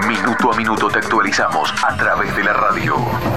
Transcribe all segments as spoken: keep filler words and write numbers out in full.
Minuto a minuto te actualizamos a través de la radio.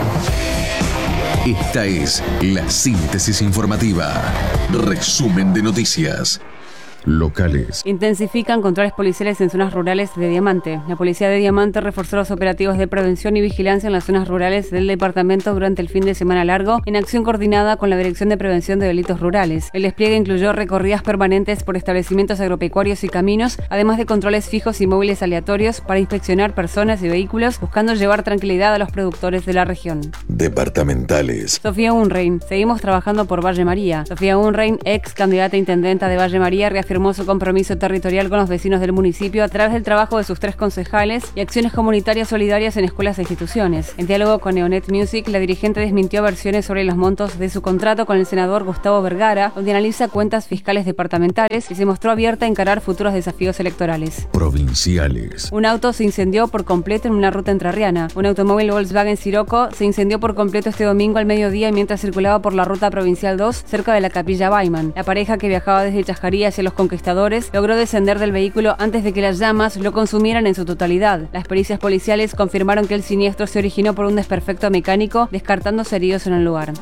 Esta es la síntesis informativa. Resumen de noticias locales. Intensifican controles policiales en zonas rurales de Diamante. La policía de Diamante reforzó los operativos de prevención y vigilancia en las zonas rurales del departamento durante el fin de semana largo, en acción coordinada con la Dirección de Prevención de Delitos Rurales. El despliegue incluyó recorridas permanentes por establecimientos agropecuarios y caminos, además de controles fijos y móviles aleatorios para inspeccionar personas y vehículos, buscando llevar tranquilidad a los productores de la región. Departamentales. Sofía Unrein. Seguimos trabajando por Valle María. Sofía Unrein, ex candidata a intendenta de Valle María, reafirmó Afirmó su compromiso territorial con los vecinos del municipio a través del trabajo de sus tres concejales y acciones comunitarias solidarias en escuelas e instituciones. En diálogo con Neonet Music, la dirigente desmintió versiones sobre los montos de su contrato con el senador Gustavo Vergara, donde analiza cuentas fiscales departamentales y se mostró abierta a encarar futuros desafíos electorales. Provinciales. Un auto se incendió por completo en una ruta entrerriana. Un automóvil Volkswagen Sirocco se incendió por completo este domingo al mediodía mientras circulaba por la ruta provincial dos cerca de la Capilla Baiman. La pareja, que viajaba desde Chajarí hacia los Conquistadores, logró descender del vehículo antes de que las llamas lo consumieran en su totalidad. Las pericias policiales confirmaron que el siniestro se originó por un desperfecto mecánico, descartándose heridos en el lugar.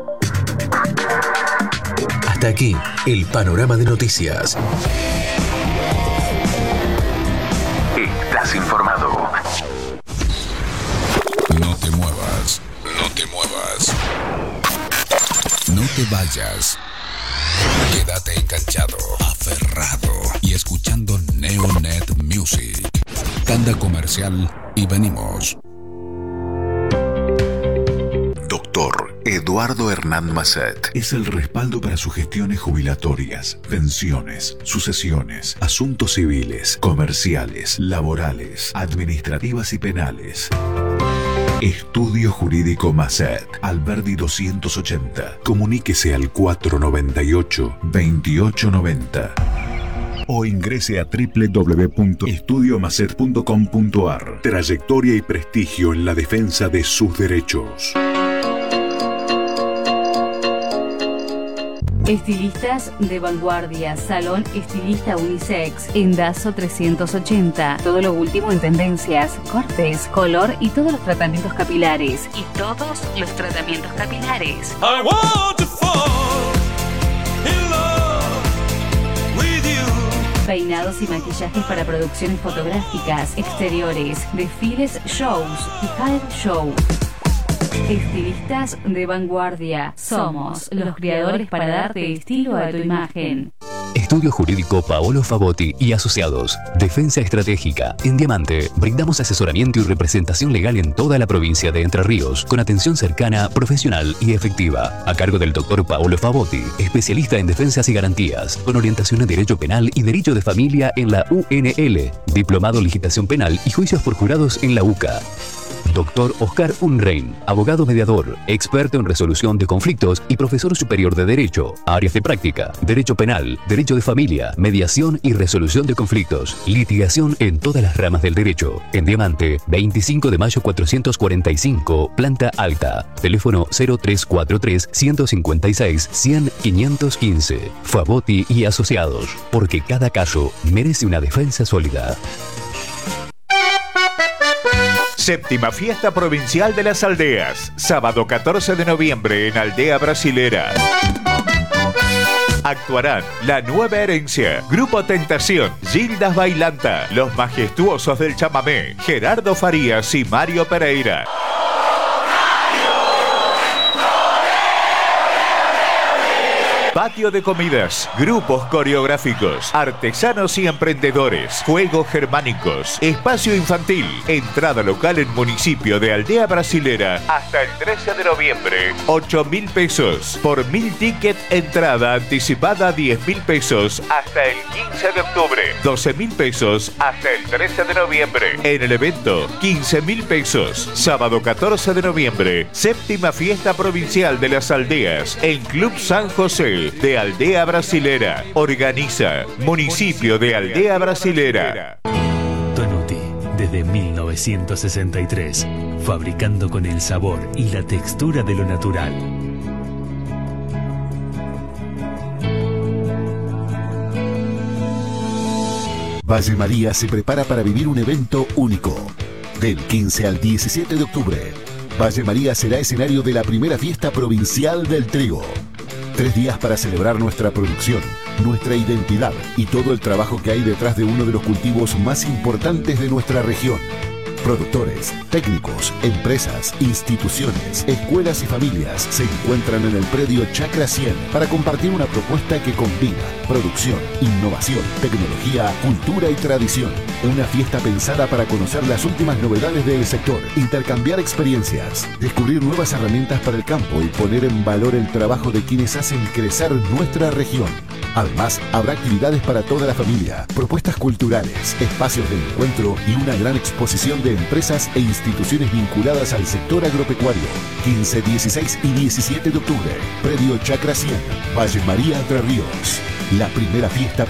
Hasta aquí el panorama de noticias. Estás informado. No te muevas, no te muevas. No te vayas. Quédate enganchado, aferrado y escuchando Neonet Music. Tanda comercial y venimos. Doctor Eduardo Hernán Masset es el respaldo para sus gestiones jubilatorias, pensiones, sucesiones, asuntos civiles, comerciales, laborales, administrativas y penales. Estudio Jurídico Masset, Alberdi doscientos ochenta. Comuníquese al cuatro noventa y ocho, veintiocho noventa. O ingrese a doble u doble u doble u punto estudio masset punto com punto a r. Trayectoria y prestigio en la defensa de sus derechos. Estilistas de vanguardia, Salón Estilista Unisex, en Dazo trescientos ochenta. Todo lo último en tendencias, cortes, color y todos los tratamientos capilares. Y todos los tratamientos capilares. I want to fall in love with you. Peinados y maquillajes para producciones fotográficas, exteriores, desfiles, shows y hair show. Estilistas de vanguardia. Somos los creadores para darte estilo a tu imagen. Estudio Jurídico Paolo Favotti y Asociados. Defensa estratégica. En Diamante, brindamos asesoramiento y representación legal en toda la provincia de Entre Ríos, con atención cercana, profesional y efectiva. A cargo del doctor Paolo Favotti, especialista en defensas y garantías, con orientación en Derecho Penal y Derecho de Familia en la U N L, diplomado en Legislación Penal y Juicios por Jurados en la U C A. Doctor Oscar Unrein, abogado mediador, experto en resolución de conflictos y profesor superior de Derecho. Áreas de práctica: Derecho Penal, Derecho de Familia, Mediación y Resolución de Conflictos. Litigación en todas las ramas del derecho. En Diamante, veinticinco de mayo cuatrocientos cuarenta y cinco, planta alta. Teléfono cero tres cuatro tres, uno cinco seis, cien, quinientos quince. Favotti y Asociados, porque cada caso merece una defensa sólida. Séptima Fiesta Provincial de las Aldeas, sábado catorce de noviembre en Aldea Brasilera. Actuarán La Nueva Herencia, Grupo Tentación, Gildas Bailanta, Los Majestuosos del Chamamé, Gerardo Farías y Mario Pereira. Patio de comidas, grupos coreográficos, artesanos y emprendedores, juegos germánicos, espacio infantil, entrada local en municipio de Aldea Brasilera hasta el trece de noviembre, ocho mil pesos. Por mil ticket, entrada anticipada diez mil pesos hasta el quince de octubre, doce mil pesos hasta el trece de noviembre. En el evento, quince mil pesos. Sábado catorce de noviembre, séptima Fiesta Provincial de las Aldeas en Club San José de Aldea Brasilera. Organiza Municipio de Aldea Brasilera. Tonuti, desde mil novecientos sesenta y tres, fabricando con el sabor y la textura de lo natural. Valle María se prepara para vivir un evento único. Del quince al diecisiete de octubre, Valle María será escenario de la primera fiesta provincial del trigo. Tres días para celebrar nuestra producción, nuestra identidad y todo el trabajo que hay detrás de uno de los cultivos más importantes de nuestra región. Productores, técnicos, empresas, instituciones, escuelas y familias se encuentran en el predio Chacra cien para compartir una propuesta que combina producción, innovación, tecnología, cultura y tradición. Una fiesta pensada para conocer las últimas novedades del sector, intercambiar experiencias, descubrir nuevas herramientas para el campo y poner en valor el trabajo de quienes hacen crecer nuestra región. Además, habrá actividades para toda la familia, propuestas culturales, espacios de encuentro y una gran exposición de empresas e instituciones vinculadas al sector agropecuario. quince, dieciséis y diecisiete de octubre, predio Chacra cien, Valle María, Entre Ríos. La primera fiesta